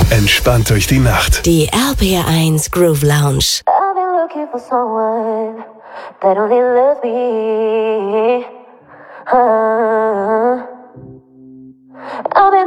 Entspannt durch die Nacht. Die RPR1 Groove Lounge. I've been looking for someone that only loves me.